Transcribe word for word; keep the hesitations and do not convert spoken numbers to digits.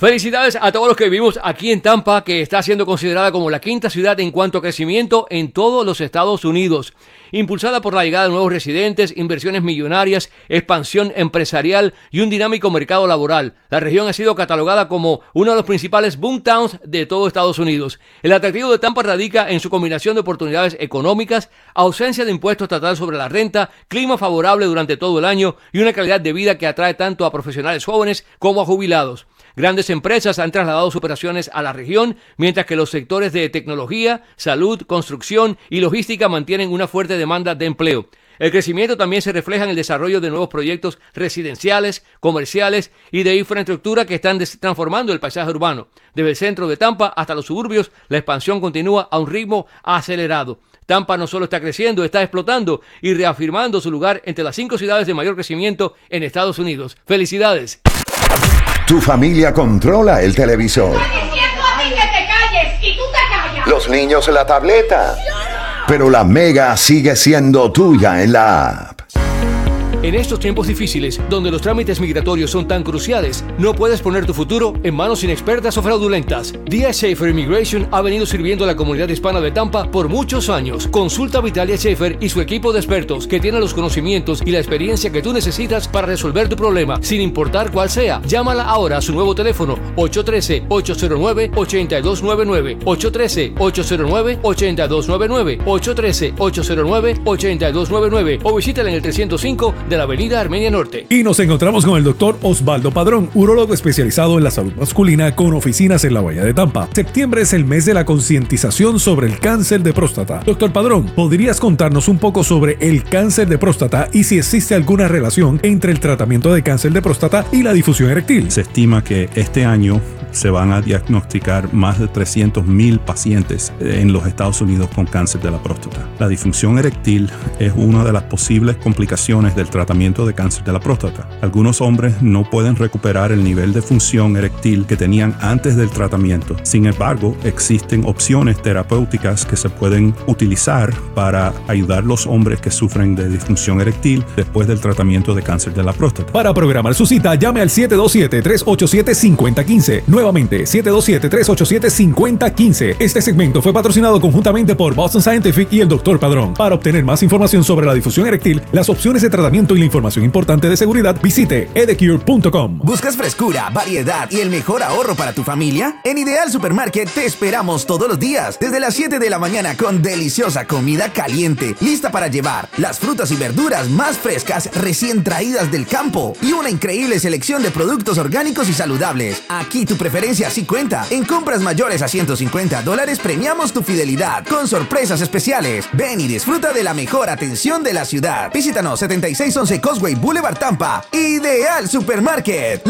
Felicidades a todos los que vivimos aquí en Tampa, que está siendo considerada como la quinta ciudad en cuanto a crecimiento en todos los Estados Unidos. Impulsada por la llegada de nuevos residentes, inversiones millonarias, expansión empresarial y un dinámico mercado laboral, la región ha sido catalogada como uno de los principales boomtowns de todo Estados Unidos. El atractivo de Tampa radica en su combinación de oportunidades económicas, ausencia de impuestos estatales sobre la renta, clima favorable durante todo el año y una calidad de vida que atrae tanto a profesionales jóvenes como a jubilados. Grandes empresas han trasladado sus operaciones a la región, mientras que los sectores de tecnología, salud, construcción y logística mantienen una fuerte demanda de empleo. El crecimiento también se refleja en el desarrollo de nuevos proyectos residenciales, comerciales y de infraestructura que están transformando el paisaje urbano. Desde el centro de Tampa hasta los suburbios, la expansión continúa a un ritmo acelerado. Tampa no solo está creciendo, está explotando y reafirmando su lugar entre las cinco ciudades de mayor crecimiento en Estados Unidos. ¡Felicidades! Tu familia controla el televisor. Estoy diciendo a ti que te calles y tú te callas. Los niños la tableta. Pero la Mega sigue siendo tuya en la app. En estos tiempos difíciles, donde los trámites migratorios son tan cruciales, no puedes poner tu futuro en manos inexpertas o fraudulentas. D S Schaefer Immigration ha venido sirviendo a la comunidad hispana de Tampa por muchos años. Consulta a Vitalia Schaefer y su equipo de expertos que tienen los conocimientos y la experiencia que tú necesitas para resolver tu problema, sin importar cuál sea. Llámala ahora a su nuevo teléfono ocho uno tres, ocho cero nueve, ocho dos nueve nueve, ocho uno tres, ocho cero nueve, ocho dos nueve nueve, ocho uno tres, ocho cero nueve, ocho dos nueve nueve o visítala en el trescientos cinco de la avenida Armenia Norte. Y nos encontramos con el doctor Osvaldo Padrón, urólogo especializado en la salud masculina con oficinas en la Bahía de Tampa. Septiembre es el mes de la concientización sobre el cáncer de próstata. Doctor Padrón, ¿podrías contarnos un poco sobre el cáncer de próstata y si existe alguna relación entre el tratamiento de cáncer de próstata y la difusión eréctil? Se estima que este año se van a diagnosticar más de trescientos mil pacientes en los Estados Unidos con cáncer de la próstata. La disfunción eréctil es una de las posibles complicaciones del tratamiento de cáncer de la próstata. Algunos hombres no pueden recuperar el nivel de función eréctil que tenían antes del tratamiento. Sin embargo, existen opciones terapéuticas que se pueden utilizar para ayudar a los hombres que sufren de disfunción eréctil después del tratamiento de cáncer de la próstata. Para programar su cita, llame al siete dos siete, tres ocho siete, cinco cero uno cinco. Nuevamente, siete dos siete, tres ocho siete, cinco cero uno cinco. Este segmento fue patrocinado conjuntamente por Boston Scientific y el doctor Padrón. Para obtener más información sobre la difusión eréctil, las opciones de tratamiento y la información importante de seguridad, visite edecure punto com. ¿Buscas frescura, variedad y el mejor ahorro para tu familia? En Ideal Supermarket te esperamos todos los días, desde las siete de la mañana con deliciosa comida caliente, lista para llevar, las frutas y verduras más frescas recién traídas del campo y una increíble selección de productos orgánicos y saludables. Aquí tu preferencia sí cuenta. En compras mayores a ciento cincuenta dólares premiamos tu fidelidad con sorpresas especiales. Ven y disfruta de la mejor atención de la ciudad. Visítanos setenta y seis once Causeway Boulevard, Tampa. Ideal Supermarket.